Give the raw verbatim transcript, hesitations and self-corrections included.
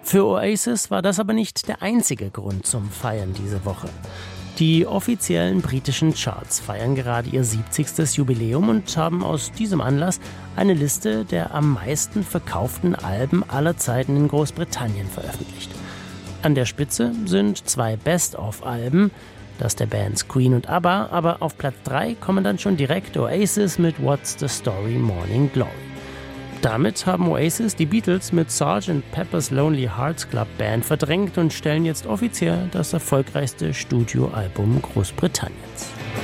Für Oasis war das aber nicht der einzige Grund zum Feiern diese Woche. Die offiziellen britischen Charts feiern gerade ihr siebzigstes Jubiläum und haben aus diesem Anlass eine Liste der am meisten verkauften Alben aller Zeiten in Großbritannien veröffentlicht. An der Spitze sind zwei Best-of-Alben, das der Bands Queen und ABBA, aber auf Platz drei kommen dann schon direkt Oasis mit What's the Story Morning Glory. Damit haben Oasis die Beatles mit Sergeant Pepper's Lonely Hearts Club Band verdrängt und stellen jetzt offiziell das erfolgreichste Studioalbum Großbritanniens.